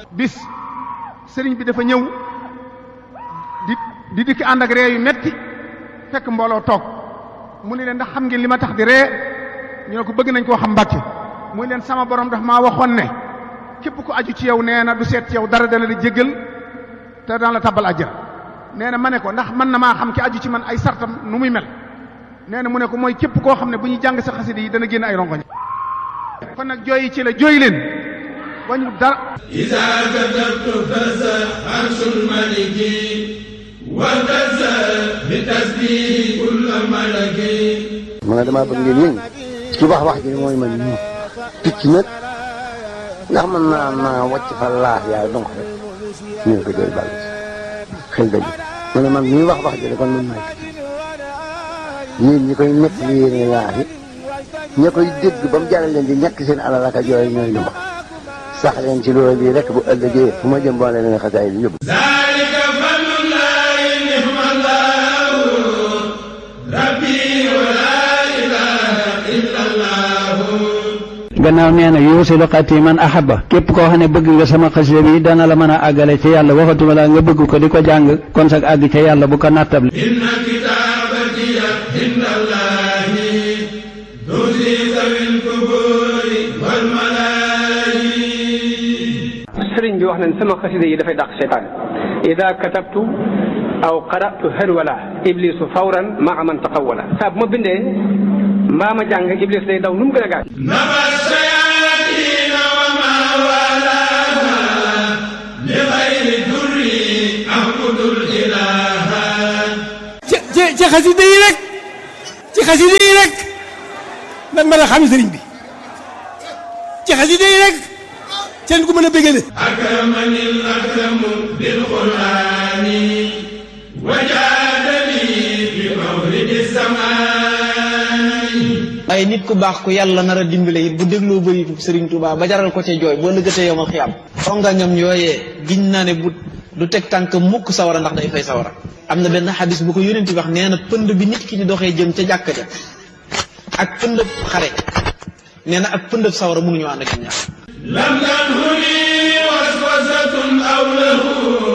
bis sëriñ bi dafa ñëw di dikk ànd ak ree yu metti fekk mbooloo toog mu ne leen ndax xam ngeen li ma tax di ree ñu ne ko bëgg nañ koo xam Mbàkke mu ne leen sama borom daf maa waxoon ne képp ku aju ci yow nee na du seet ci yow dara dana la jéggal te daan la tabbal àjjana nee na ma ne ko ndax mën na maa xam ki aju ci man ay sartam nu muy mel nee na mu ne ko mooy képp koo xam ne bu ñuy jàng sa xasida yi dana génn ay rongoñ kon nag jooyi ci la jooy leen wañu dara iza katabtu faza arshul maliki wa kaza bi tasbih kull malaki ma ne damaa bëgg ngeen yëngu ci wax ji mooy man ñu picc nag ndax mën naa wàcc fa laax yaay donc rek ñu ko jooy bàll xel dëgg ma ne man ñuy wax ji kon man maay yéen ñi koy nekk li yéene laax yi ña koy dégg ba mu jaral leen di ñàkk seen alal ak jooy ñooy lu ma sax leen ci loolu bii rek bu ëllëgee fu ma jëm boole leen xasaay bi yóbbu zalika fadlullahi ni'mallahu rabbi wa la ilaha illa allah gannaaw nee na yuusilu xati man ahaba képp koo xam ne bëgg nga sama xasida bi dana la mën a àggale ci yàlla waxatuma la nga bëgg ko di ko jàng kon sax àgg ca yàlla bu ko nattable inna kitabati inda allahi dusi zawil kuburi wal malaayi sëriñ bi wax nañ sama xasida yi dafay dàq seytaan ida katabtu aw qara'tu harwala iblisu fawran maa man taqawwala saa bu ma bindee mbaa ma jàng iblis day daw nu mu gën a gaaw naba sayatina wa ma walaha li xayri durri ahmudul ilaha ci xasida yi rek ci xasida yi rek man mën a xam sëriñ bi ci xasida yi rek seen ku mën a bégale akramani akramu bil qur'ani wajadani bi mawlidi samani ay nit ku baax ku yàlla nar a dimbale it bu dégloo bëritu Sëriñ Tuubaa ba jaral ko ca jooy boo lëggatee yow ma xiyam xongañam yooyee giñ naa ne bu du teg tànk mukk sawara ndax day fay sawara am na benn xadis bu ko yónent wax nee na pënd bi nit ki di doxee jëm ca jàkka ja ak pëndëb xare nee na ak pëndëb sawara mënuñu ànd ak ñaar lam tanhuni waswasatun aw lahu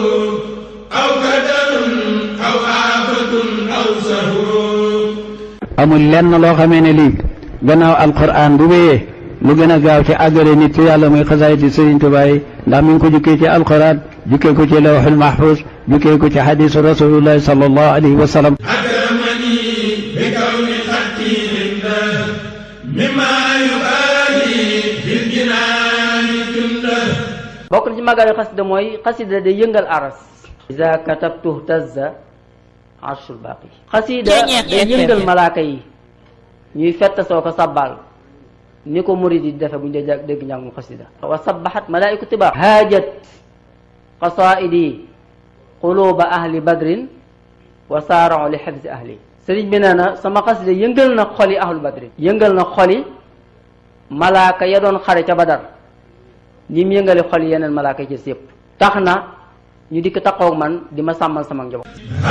aw kadarun aw aafatun aw sahu amul lenn loo xamee ne lii gannaaw alquran bu wéyee lu gën a gaaw ci àggale nit ci yàlla muy xasaayiti Sëriñ Tuubaa yi ndax mi ngi ko jukkee ci alquran jukkee ko ci lawhul mahfuz jukkee ko ci hadisu rasulullahi sallallahu alayhi wa sallam akramani bi kawni xatti inda mimma yubahi fil jinaani tunda bokk na ci màggal xasida mooy xasida day yëngal aras iza katabtu tazza arshul baaqi xasida day yëngal malaaka yi ñuy fett soo ko sabbal ni ko murid yi defe bu ñu dee dégg njàngum xasida wa sabbahat malaaiku tiba haajat qasaidi quluba ahli badrin wa saara'u li hifzi ahli sëriñ bi nee na sama xasida yëngal na xoli ahlu badrin yëngal na xoli malaaka ya doon xare ca badar ñi mu yëngale xoli yeneen malaaka yi ci yëpp tax na ñu dikk taxaw man di ma sàmmal sama njaboot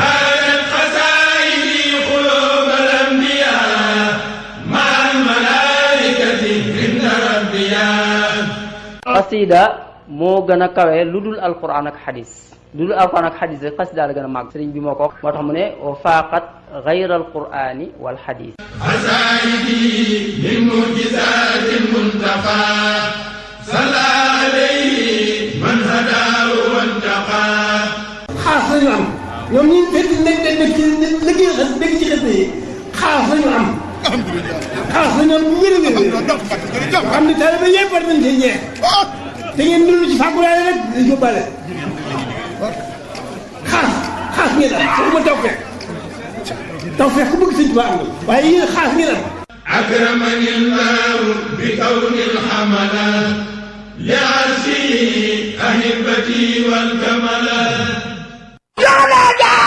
xasida moo gën a kawe lu dul alquran ak xadis lu dul alquran ak xadis rek xasida la gën a màgg sëriñ bi moo ko moo tax mu ne wa faaqat gayra alqurani wal xadis asaidi min mujizati muntaqa salla alayhi man hadahu wantaqa xaas lañu am ñoom ñi fekk nekk ci liggéey xas dégg ci xas yi xaas lañu am xaas lañu am bu wér a wér xam ne taalibe yëpp war nañ cee ñeex da ngeen dund ci fàggulaale rek di yóbbaale xaas ngeen am waxuma tawfeex ku bëgg sëñ Tuubaa am na waaye yéen xaas ngeen am akramani llahu bi kawni alhamala li arsi ahibati wal